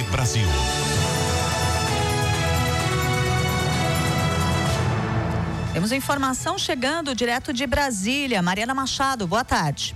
Brasil. Temos informação chegando direto de Brasília. Mariana Machado, boa tarde.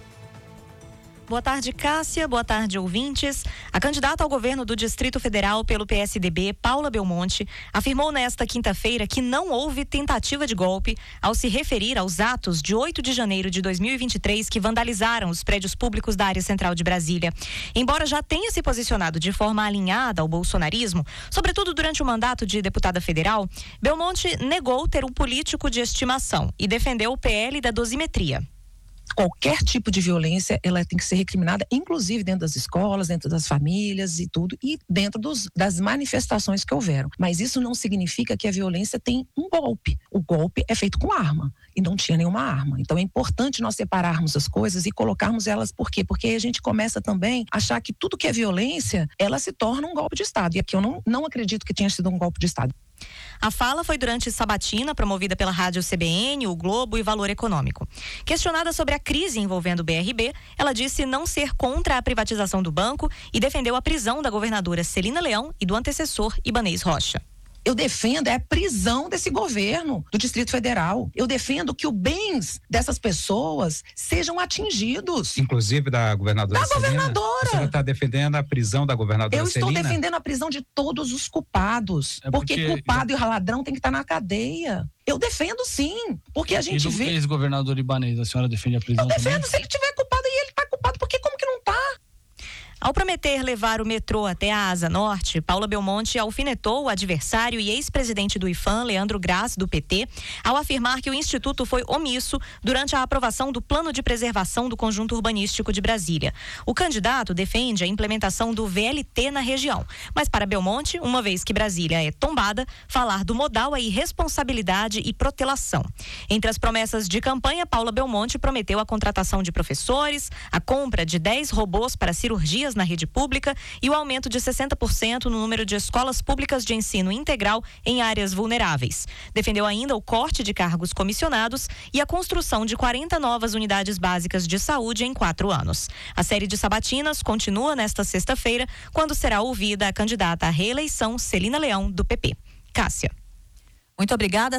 Boa tarde, Cássia. Boa tarde, ouvintes. A candidata ao governo do Distrito Federal pelo PSDB, Paula Belmonte, afirmou nesta quinta-feira que não houve tentativa de golpe ao se referir aos atos de 8 de janeiro de 2023 que vandalizaram os prédios públicos da área central de Brasília. Embora já tenha se posicionado de forma alinhada ao bolsonarismo, sobretudo durante o mandato de deputada federal, Belmonte negou ter um político de estimação e defendeu o PL da dosimetria. Qualquer tipo de violência, ela tem que ser recriminada, inclusive dentro das escolas, dentro das famílias e tudo, e dentro das manifestações que houveram. Mas isso não significa que a violência tem um golpe. O golpe é feito com arma, e não tinha nenhuma arma. Então é importante nós separarmos as coisas e colocarmos elas, por quê? Porque aí a gente começa também a achar que tudo que é violência, ela se torna um golpe de Estado. E aqui eu não acredito que tenha sido um golpe de Estado. A fala foi durante sabatina promovida pela Rádio CBN, o Globo e Valor Econômico. Questionada sobre a crise envolvendo o BRB, ela disse não ser contra a privatização do banco e defendeu a prisão da governadora Celina Leão e do antecessor Ibanez Rocha. Eu defendo a prisão desse governo do Distrito Federal. Eu defendo que os bens dessas pessoas sejam atingidos. Inclusive da governadora Da Celina. governadora. A senhora está defendendo a prisão da governadora Celina? Eu estou defendendo a prisão de todos os culpados. Porque culpado e ladrão tem que estar na cadeia. Eu defendo sim, porque a gente vê... E do ex-governador Ibanez, a senhora defende a prisão também? Eu defendo, se ele tiver culpado e ele está culpado, porque como que não está? Ao prometer levar o metrô até a Asa Norte, Paula Belmonte alfinetou o adversário e ex-presidente do IFAM, Leandro Grass, do PT, ao afirmar que o Instituto foi omisso durante a aprovação do Plano de Preservação do Conjunto Urbanístico de Brasília. O candidato defende a implementação do VLT na região, mas para Belmonte, uma vez que Brasília é tombada, falar do modal é irresponsabilidade e protelação. Entre as promessas de campanha, Paula Belmonte prometeu a contratação de professores, a compra de 10 robôs para cirurgias na rede pública e o aumento de 60% no número de escolas públicas de ensino integral em áreas vulneráveis. Defendeu ainda o corte de cargos comissionados e a construção de 40 novas unidades básicas de saúde em 4 anos. A série de sabatinas continua nesta sexta-feira, quando será ouvida a candidata à reeleição Celina Leão, do PP. Cássia. Muito obrigada.